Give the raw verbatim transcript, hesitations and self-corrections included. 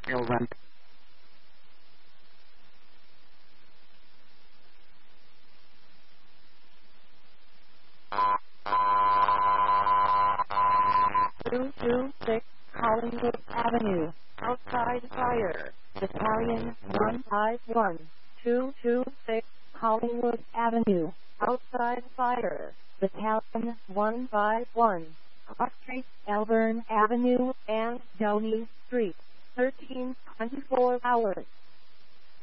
Children. two two six Collingwood Avenue, outside fire. Battalion one five one, two two six Collingwood Avenue, outside fire. Battalion one five one, Cross Street, Elburn Avenue, and Downey Street, thirteen twenty-four hours.